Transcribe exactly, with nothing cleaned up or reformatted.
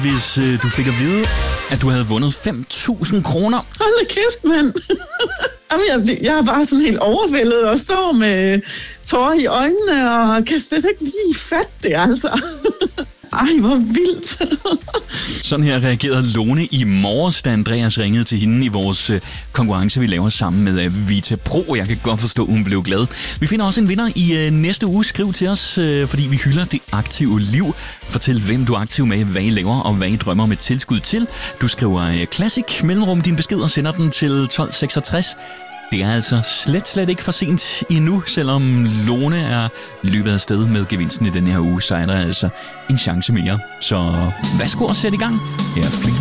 hvis øh, du fik at vide, at du havde vundet fem tusind kroner. Hold da kæft, mand. Jamen, jeg, jeg er bare sådan helt overvældet og står med tårer i øjnene og kan slet ikke lige fatte det, altså. Ej, hvor vildt. Sådan her reagerede Lone i morges, da Andreas ringede til hende i vores øh, konkurrence, vi laver sammen med øh, Vita Pro. Jeg kan godt forstå, at hun blev glad. Vi finder også en vinder i øh, næste uge. Skriv til os, øh, fordi vi hylder det aktive liv. Fortæl, hvem du er aktiv med, hvad I laver og hvad I drømmer med tilskud til. Du skriver øh, Classic mellemrum din besked og sender den til tolv seksogtres. Det er altså slet, slet ikke for sent endnu, selvom Lone er løbet af sted med gevinsten i den her uge, så er der altså en chance mere. Så værsgo og sæt i gang. Her er